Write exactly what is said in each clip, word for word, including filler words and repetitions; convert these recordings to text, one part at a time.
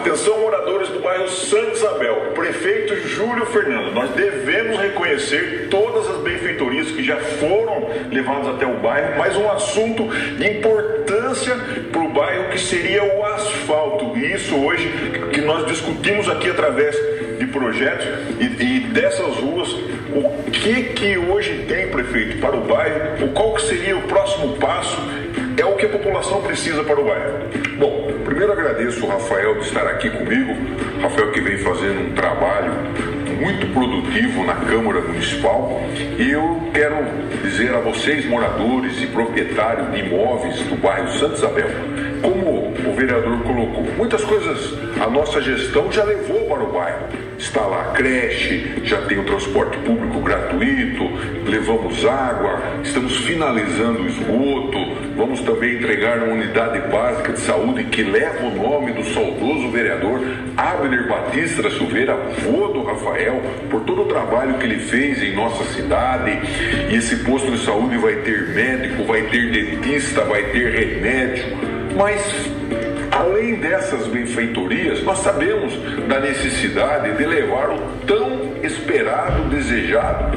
Atenção, moradores do bairro Santa Isabel, prefeito Júlio Fernando, nós devemos reconhecer todas as benfeitorias que já foram levadas até o bairro, mas um assunto de importância para o bairro que seria o asfalto. E isso hoje que nós discutimos aqui através de projetos e, e dessas ruas, o que que hoje tem, prefeito, para o bairro, o qual que seria o próximo passo, é o que a população precisa para o bairro. Bom, primeiro agradeço o Rafael de estar aqui comigo, Rafael que vem fazendo um trabalho muito produtivo na Câmara Municipal, e eu quero dizer a vocês, moradores e proprietários de imóveis do bairro Santa Isabel, como o vereador colocou, muitas coisas a nossa gestão já levou para o bairro. Está lá a creche, já tem o transporte público gratuito, levamos água, estamos finalizando o esgoto, vamos também entregar uma unidade básica de saúde que leva o nome do saudoso vereador Abner Batista da Silveira, avô do Rafael, por todo o trabalho que ele fez em nossa cidade. E esse posto de saúde vai ter médico, vai ter dentista, vai ter remédio, mas além dessas benfeitorias, nós sabemos da necessidade de levar o tão esperado, desejado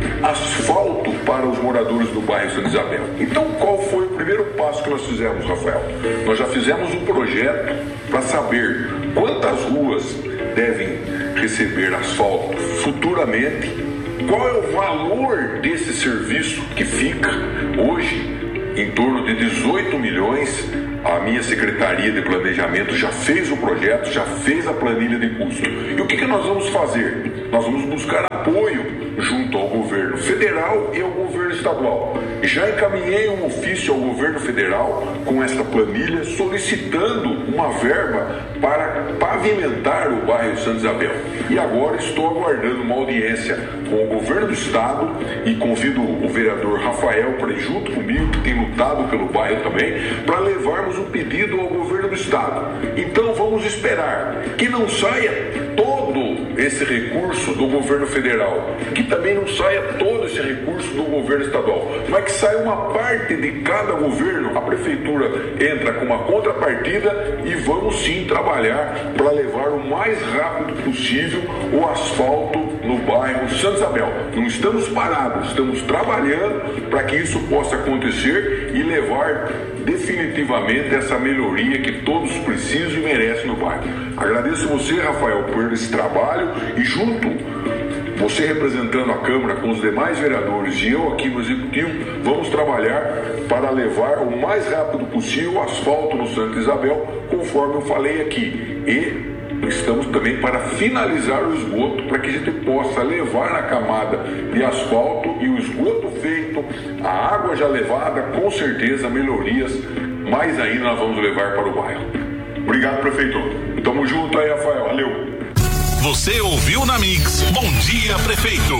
asfalto para os moradores do bairro Santa Isabel. Então, qual foi o primeiro passo que nós fizemos, Rafael? Nós já fizemos um projeto para saber quantas ruas devem receber asfalto futuramente, qual é o valor desse serviço que fica hoje em torno de dezoito milhões. A minha Secretaria de Planejamento já fez o projeto, já fez a planilha de custo. E o que, que nós vamos fazer? Nós vamos buscar apoio junto ao governo federal e ao governo estadual. Já encaminhei um ofício ao governo federal com esta planilha solicitando uma verba para pavimentar o bairro Santa Isabel. E agora estou aguardando uma audiência com o governo do estado e convido o vereador Rafael para ir junto comigo, que tem lutado pelo bairro também, para levarmos um pedido ao governo do estado. Então vamos esperar que não saia todo esse recurso do governo federal, que também não saia todo esse recurso do governo estadual, mas que saia uma parte de cada governo. A prefeitura entra com uma contrapartida e vamos sim trabalhar para levar o mais rápido possível o asfalto no bairro Santa Isabel. Não estamos parados, estamos trabalhando para que isso possa acontecer e levar definitivamente essa melhoria que todos precisam e merecem no bairro. Agradeço você, Rafael, por esse trabalho, e junto, você representando a Câmara com os demais vereadores e eu aqui no Executivo, vamos trabalhar para levar o mais rápido possível o asfalto no Santa Isabel, conforme eu falei aqui. E estamos também para finalizar o esgoto, para que a gente possa levar na camada de asfalto e o esgoto feito, a água já levada, com certeza melhorias mais ainda nós vamos levar para o bairro. Obrigado, prefeito. Tamo junto aí, Rafael. Valeu. Você ouviu na Mix? Bom dia, prefeito.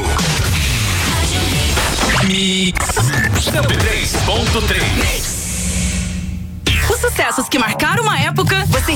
Mix cento e três ponto três. Os sucessos que marcaram uma época, você